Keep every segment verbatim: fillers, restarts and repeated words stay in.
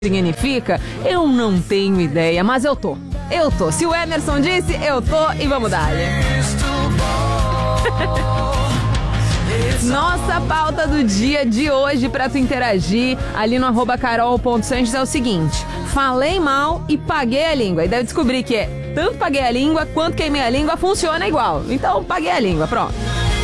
significa? Eu não tenho ideia, mas eu tô. Eu tô. Se o Emerson disse, eu tô e vamos dar. Nossa pauta do dia de hoje pra tu interagir ali no arroba carol ponto sanches é o seguinte: falei mal e paguei a língua. E deve descobrir que é tanto paguei a língua quanto queimei a língua, funciona igual. Então paguei a língua, pronto.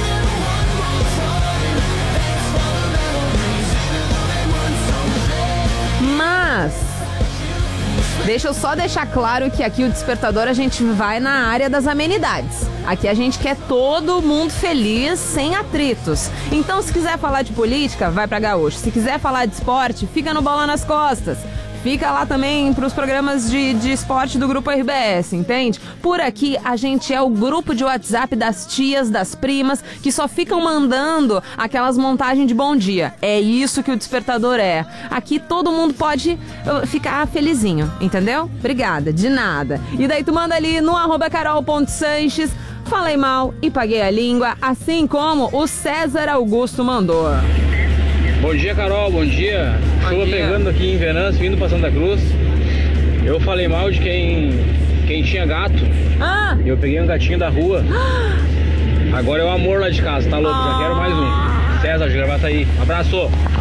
Mas deixa eu só deixar claro que aqui o Despertador a gente vai na área das amenidades. Aqui a gente quer todo mundo feliz, sem atritos. Então, se quiser falar de política, vai pra Gaúcho. Se quiser falar de esporte, fica no Bola nas Costas. Fica lá também pros programas de, de esporte do Grupo R B S, entende? Por aqui, a gente é o grupo de WhatsApp das tias, das primas, que só ficam mandando aquelas montagens de bom dia. É isso que o Despertador é. Aqui todo mundo pode uh, ficar felizinho, entendeu? Obrigada, de nada. E daí tu manda ali no arroba carol ponto sanches, falei mal e paguei a língua, assim como o César Augusto mandou. Bom dia, Carol, bom dia. Bom Chuva dia. pegando aqui em Venâncio, vindo pra Santa Cruz. Eu falei mal de quem, quem tinha gato. Ah! Eu peguei um gatinho da rua. Agora é o amor lá de casa, tá louco? Ah. Já quero mais um. César de Gravataí. Abraço!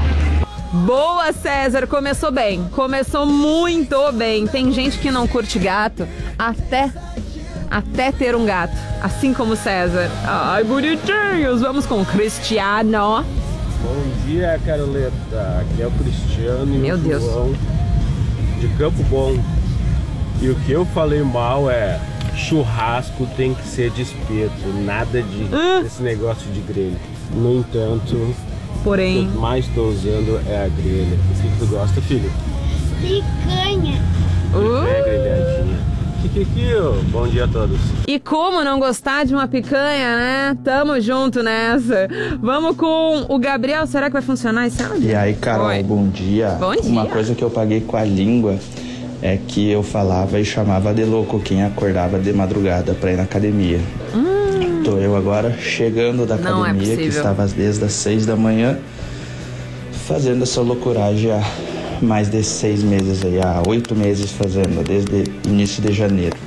Boa, César, começou bem, começou muito bem. Tem gente que não curte gato até, até ter um gato, assim como o César. Ai, bonitinhos, vamos com o Cristiano. Bom dia, Caroleta. Aqui é o Cristiano e Meu o Deus. João de Campo Bom. E o que eu falei mal é: churrasco tem que ser de espeto, nada de Ah. esse negócio de grelha. No entanto, o Porém, que eu mais estou usando é a grelha. O que, que tu gosta, filho? Picanha. uh, É grelhadinha. Kikikio. Bom dia a todos. e como não gostar de uma picanha, né? Tamo junto nessa. Vamos com o Gabriel, será que vai funcionar esse áudio? E aí, Carol, Oi. bom dia. Bom dia. Uma coisa que eu paguei com a língua é que eu falava e chamava de louco quem acordava de madrugada pra ir na academia. Hum. Tô eu agora chegando da Não é academia, que possível. estava desde as seis da manhã, fazendo essa loucuragem há mais de seis meses aí, há oito meses fazendo, desde início de janeiro.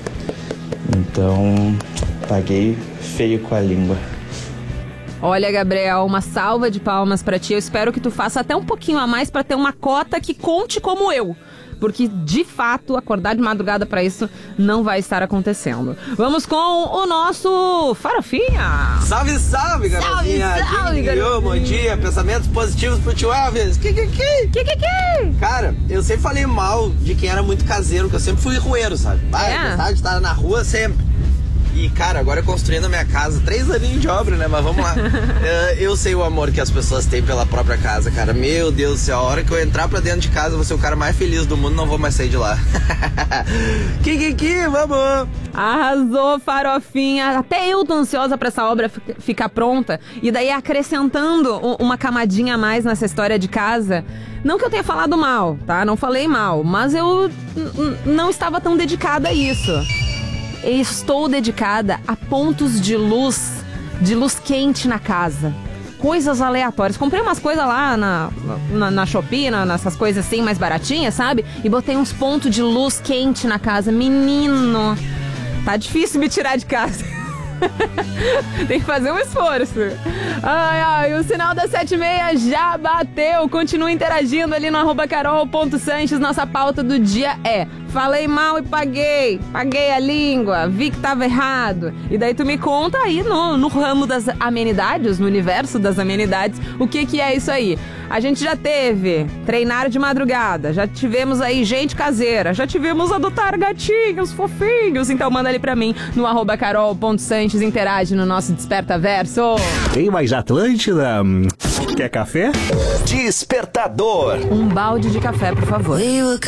Então, paguei feio com a língua. Olha, Gabriel, uma salva de palmas pra ti. Eu espero que tu faça até um pouquinho a mais pra ter uma cota que conte como eu. Porque, de fato, acordar de madrugada pra isso não vai estar acontecendo. Vamos com o nosso Farofinha. Salve, salve, garotinha! Salve, salve, Aqui, garotinha. bom dia, pensamentos positivos pro tio Elvis. Que, que, que? Que, que, que? Cara, eu sempre falei mal de quem era muito caseiro, que eu sempre fui rueiro, sabe? Ah, É? eu gostava de estar na rua sempre. E, cara, agora construindo a minha casa, três aninhos de obra, né? Mas vamos lá. É, eu sei o amor que as pessoas têm pela própria casa, cara. Meu Deus do céu, a hora que eu entrar pra dentro de casa, eu vou ser o cara mais feliz do mundo, não vou mais sair de lá. Que, que, que, vamos! Arrasou, Farofinha. Até eu tô ansiosa pra essa obra fi- ficar pronta. E daí acrescentando u- uma camadinha a mais nessa história de casa. Não que eu tenha falado mal, tá? Não falei mal. Mas eu n- n- não estava tão dedicada a isso. Estou dedicada a pontos de luz, de luz quente na casa. Coisas aleatórias. Comprei umas coisas lá na, na, na Shopee, na, nessas coisas assim mais baratinhas, sabe? E botei uns pontos de luz quente na casa. Menino, tá difícil me tirar de casa. Tem que fazer um esforço. Ai, ai, o sinal das sete e meia já bateu. Continua interagindo ali no arroba carol ponto sanches. Nossa pauta do dia é: falei mal e paguei. Paguei a língua, vi que tava errado. E daí tu me conta aí no, no ramo das amenidades, no universo das amenidades, o que que é isso aí. A gente já teve treinar de madrugada, já tivemos aí gente caseira, já tivemos adotar gatinhos fofinhos. Então manda ali pra mim no arroba carol ponto sanches, interage no nosso Desperta Verso. Tem mais Atlântida? Quer café? Despertador. Um balde de café, por favor.